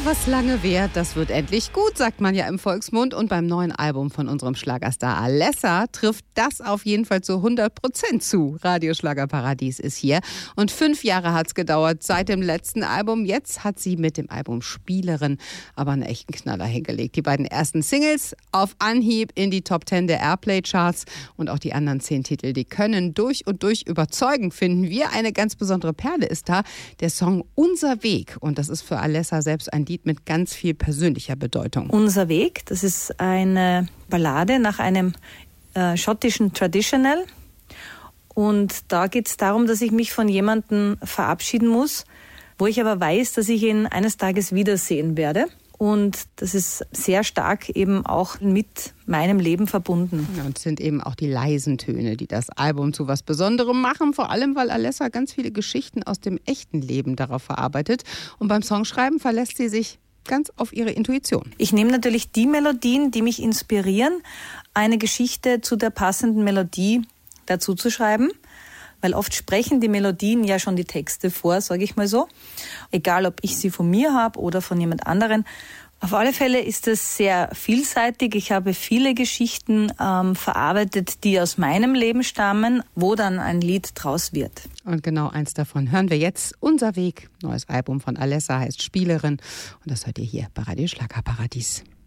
was lange währt, das wird endlich gut, sagt man ja im Volksmund. Und beim neuen Album von unserem Schlagerstar Alessa trifft das auf jeden Fall zu 100% zu. Radioschlagerparadies ist hier. Und 5 Jahre hat es gedauert seit dem letzten Album. Jetzt hat sie mit dem Album Spielerin aber einen echten Knaller hingelegt. Die beiden ersten Singles auf Anhieb in die Top 10 der Airplay-Charts. Und auch die anderen 10 Titel, die können durch und durch überzeugen, finden wir. Eine ganz besondere Perle ist da der Song Unser Weg. Und das ist für Alessa selbst ein Lied mit ganz viel persönlicher Bedeutung. Unser Weg, das ist eine Ballade nach einem schottischen Traditional. Und da geht es darum, dass ich mich von jemandem verabschieden muss, wo ich aber weiß, dass ich ihn eines Tages wiedersehen werde. Und das ist sehr stark eben auch mit meinem Leben verbunden. Ja, und es sind eben auch die leisen Töne, die das Album zu was Besonderem machen. Vor allem, weil Alessa ganz viele Geschichten aus dem echten Leben darauf verarbeitet. Und beim Songschreiben verlässt sie sich ganz auf ihre Intuition. Ich nehme natürlich die Melodien, die mich inspirieren, eine Geschichte zu der passenden Melodie dazu zu schreiben. Weil oft sprechen die Melodien ja schon die Texte vor, sage ich mal so. Egal, ob ich sie von mir habe oder von jemand anderen. Auf alle Fälle ist es sehr vielseitig. Ich habe viele Geschichten verarbeitet, die aus meinem Leben stammen, wo dann ein Lied draus wird. Und genau eins davon hören wir jetzt. Unser Weg, neues Album von Alessa, heißt Spielerin. Und das hört ihr hier bei Radio Schlagerparadies.